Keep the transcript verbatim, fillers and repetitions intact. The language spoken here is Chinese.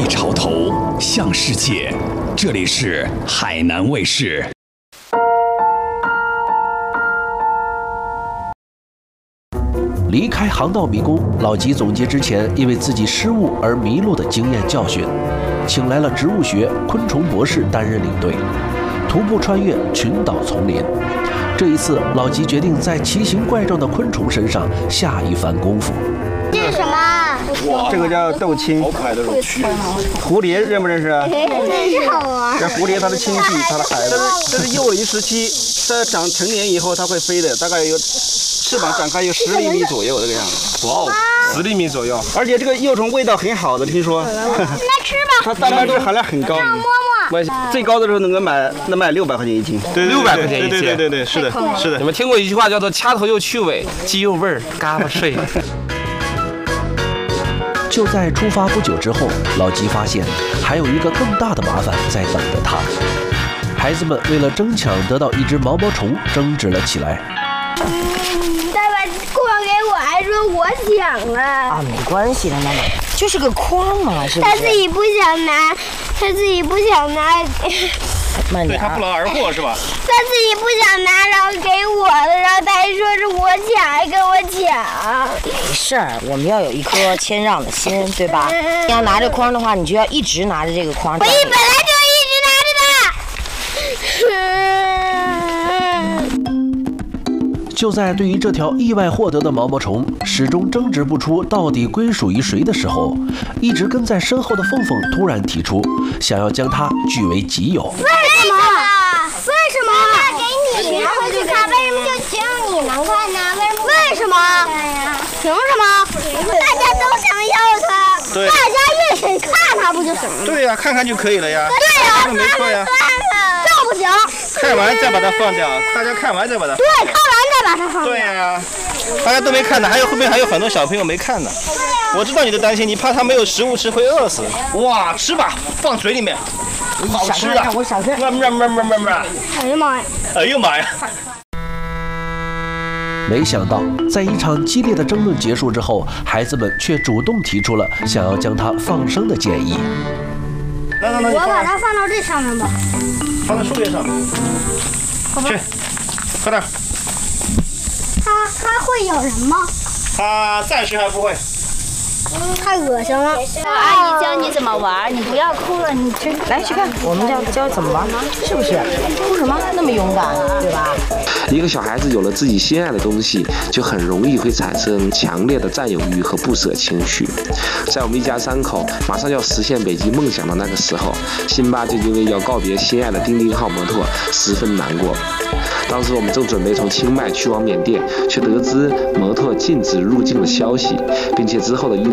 潮头，向世界。这里是海南卫视。 离开航道迷宫，老吉总结之前因为自己失误而迷路的经验教训，请来了植物学昆虫博士担任领队，徒步穿越群岛丛林。这一次，老吉决定在奇形怪状的昆虫身上下一番功夫。 这是什么？ 这个叫豆青，好可爱的种蛆。蝴蝶认不认识啊？ 认识啊。 这蝴蝶它的亲戚，它的孩子。这是幼龄时期，在长成年以后它会飞的，大概有翅膀展开有十厘米左右这个样子。 哇哦，十厘米左右。 而且这个幼虫味道很好的，听说。 来吃吧。 它蛋白质含量很高。 让我摸摸。 最高的时候能够买能卖六百块钱一斤。 对，六百块钱一斤。 对对对对，是的，是的。 你们听过一句话叫做“掐头又去尾，鸡又味儿，嘎巴脆”。 就在出发不久之后，老吉发现还有一个更大的麻烦在等着他。孩子们为了争抢得到一只毛毛虫争执了起来。 嗯，再把筐给我，还说我抢啊！ 啊，没关系的，妈妈，就是个筐嘛，是不是？ 他自己不想拿，他自己不想拿。 慢点。 对他不劳而获是吧？ 他自己不想拿，然后给我的，然后他还说是我抢，还跟我抢。 没事儿，我们要有一颗谦让的心，对吧？你要拿着筐的话，你就要一直拿着这个筐。 我一本来就一直拿着的。 就在对于这条意外获得的毛毛虫始终争执不出到底归属于谁的时候，一直跟在身后的凤凤突然提出想要将它据为己有。 为什么？为什么？妈给你拿回去看，为什么就只有你能看呢？为什么？凭什么？大家都想要它， 对， 大家一起看它不就行了？ 对呀、啊，看看就可以了呀。 对呀、啊， 没错呀。 这不行。 看完再把它放掉，大家看完再把它。 对，看完再把它放掉。 对呀、啊，大家都没看呢，还有后面还有很多小朋友没看呢。我知道你的担心，你怕它没有食物吃会饿死。哇，吃吧，放嘴里面，好吃啊！ 我小声。 么么么么么么。 哎呀妈呀！ 哎呦妈呀！ 没想到，在一场激烈的争论结束之后，孩子们却主动提出了想要将它放生的建议。 来来来， 我把它放到这上面吧。 放在树叶上。去，快点。 它它会咬人吗？ 它暂时还不会。 太恶心了！ 阿姨教你怎么玩，你不要哭了，你去来去看，我们教教怎么玩，是不是？哭什么？那么勇敢，对吧？ 一个小孩子有了自己心爱的东西，就很容易会产生强烈的占有欲和不舍情绪。在我们一家三口马上要实现北极梦想的那个时候，辛巴就因为要告别心爱的丁丁号摩托，十分难过。当时我们正准备从清迈去往缅甸，却得知摩托禁止入境的消息，并且之后的一